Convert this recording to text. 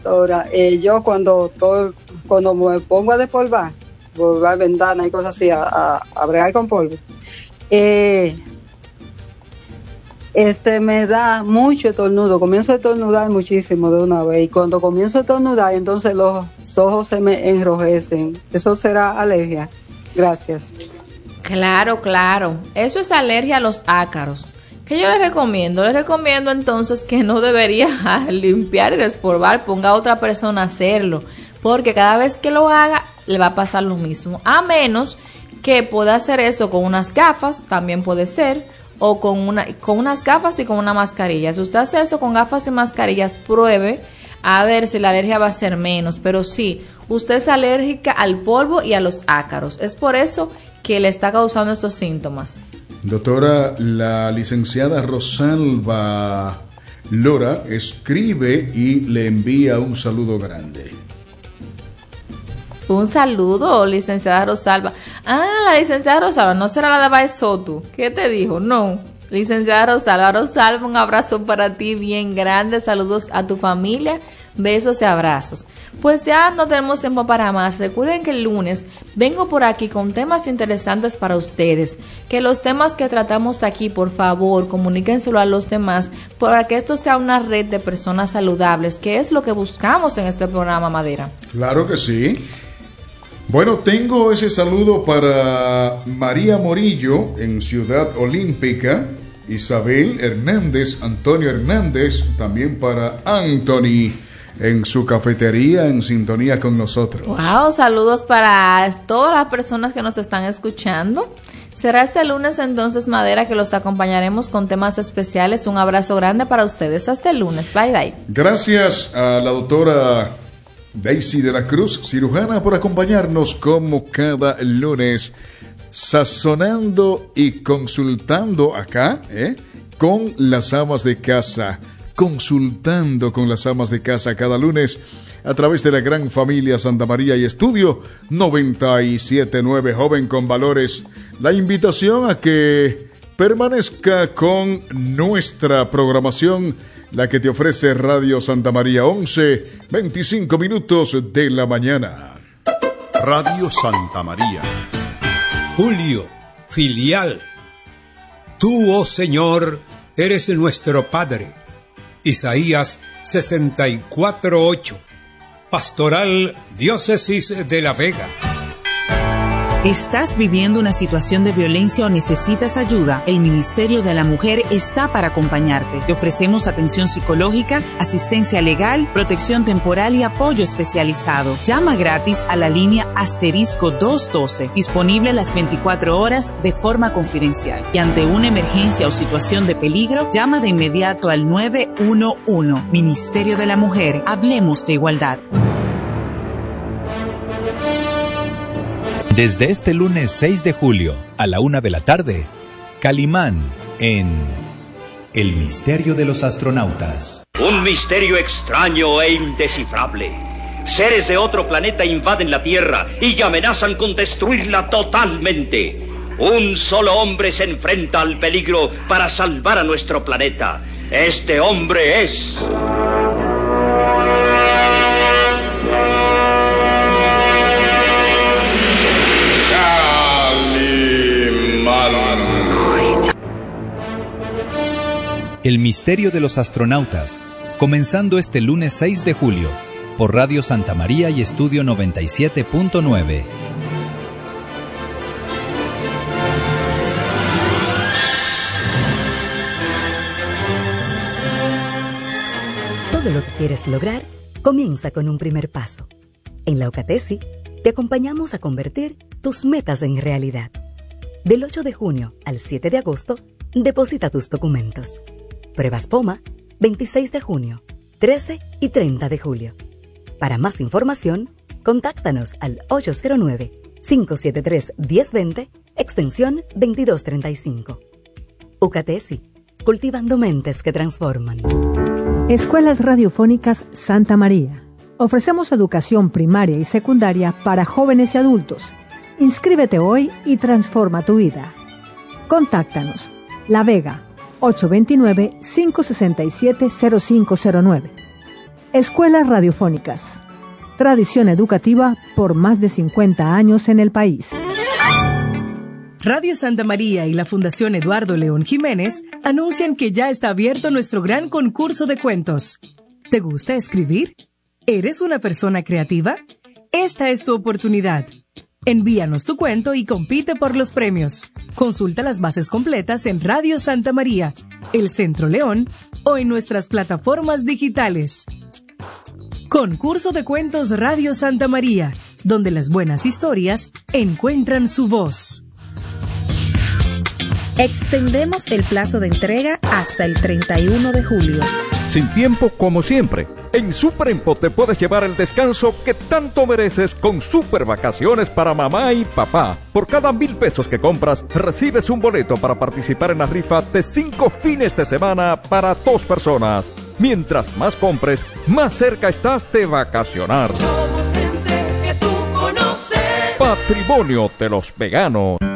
doctora, yo cuando me pongo a despolvar ventanas y cosas así, a bregar con polvo, me da mucho estornudo, comienzo a estornudar muchísimo de una vez, y cuando comienzo a estornudar, entonces los ojos se me enrojecen. ¿Eso será alergia? Gracias. Claro, eso es alergia a los ácaros. ¿Qué yo les recomiendo? Les recomiendo entonces que no debería limpiar y despolvar, ponga a otra persona a hacerlo, porque cada vez que lo haga le va a pasar lo mismo, a menos que pueda hacer eso con unas gafas, también puede ser, o con unas gafas y con una mascarilla. Si usted hace eso con gafas y mascarillas, pruebe a ver si la alergia va a ser menos, pero sí, usted es alérgica al polvo y a los ácaros, es por eso que le está causando estos síntomas. Doctora, la licenciada Rosalba Lora escribe y le envía un saludo grande. Un saludo, licenciada Rosalba. La licenciada Rosalba, ¿no será la de Baesotu? ¿Qué te dijo? No. Licenciada Rosalba, un abrazo para ti bien grande. Saludos a tu familia. Besos y abrazos. Pues ya no tenemos tiempo para más. Recuerden que el lunes vengo por aquí con temas interesantes para ustedes. Que los temas que tratamos aquí, por favor, comuníquenselo a los demás para que esto sea una red de personas saludables, que es lo que buscamos en este programa, Madera. Claro que sí. Bueno, tengo ese saludo para María Morillo en Ciudad Olímpica, Isabel Hernández, Antonio Hernández, también para Anthony en su cafetería en sintonía con nosotros. Wow, saludos para todas las personas que nos están escuchando. Será este lunes entonces, Madera, que los acompañaremos con temas especiales. Un abrazo grande para ustedes. Hasta el lunes. Bye, bye. Gracias a la doctora Daisy de la Cruz, cirujana, por acompañarnos como cada lunes, sazonando y consultando acá, con las amas de casa, consultando con las amas de casa cada lunes a través de la gran familia Santa María y Estudio 97.9 Joven con Valores. La invitación a que permanezca con nuestra programación, la que te ofrece Radio Santa María, 11:25 minutos de la mañana. Radio Santa María. Julio, filial. Tú, oh Señor, eres nuestro Padre. Isaías 64:8. Pastoral Diócesis de La Vega. ¿Estás viviendo una situación de violencia o necesitas ayuda? El Ministerio de la Mujer está para acompañarte. Te ofrecemos atención psicológica, asistencia legal, protección temporal y apoyo especializado. Llama gratis a la línea *212, disponible las 24 horas de forma confidencial. Y ante una emergencia o situación de peligro, llama de inmediato al 911. Ministerio de la Mujer, hablemos de igualdad. Desde este lunes 6 de julio a la 1 de la tarde, Calimán en El Misterio de los Astronautas. Un misterio extraño e indescifrable. Seres de otro planeta invaden la Tierra y amenazan con destruirla totalmente. Un solo hombre se enfrenta al peligro para salvar a nuestro planeta. Este hombre es... El Misterio de los Astronautas, comenzando este lunes 6 de julio, por Radio Santa María y Estudio 97.9. Todo lo que quieres lograr comienza con un primer paso. En la UCATESI te acompañamos a convertir tus metas en realidad. Del 8 de junio al 7 de agosto, deposita tus documentos. Pruebas POMA, 26 de junio, 13 y 30 de julio. Para más información, contáctanos al 809-573-1020, extensión 2235. UCATESI, cultivando mentes que transforman. Escuelas Radiofónicas Santa María. Ofrecemos educación primaria y secundaria para jóvenes y adultos. Inscríbete hoy y transforma tu vida. Contáctanos. La Vega, 829-567-0509. Escuelas radiofónicas. Tradición educativa por más de 50 años en el país. Radio Santa María y la Fundación Eduardo León Jiménez anuncian que ya está abierto nuestro gran concurso de cuentos. ¿Te gusta escribir? ¿Eres una persona creativa? Esta es tu oportunidad. Envíanos tu cuento y compite por los premios. Consulta las bases completas en Radio Santa María, El Centro León o en nuestras plataformas digitales. Concurso de Cuentos Radio Santa María, donde las buenas historias encuentran su voz. Extendemos el plazo de entrega hasta el 31 de julio. Sin tiempo como siempre. En Superempo te puedes llevar el descanso que tanto mereces con super vacaciones para mamá y papá. Por cada 1,000 pesos que compras, recibes un boleto para participar en la rifa de 5 fines de semana para 2 personas. Mientras más compres, más cerca estás de vacacionar. Somos gente que tú conoces. Patrimonio de los veganos.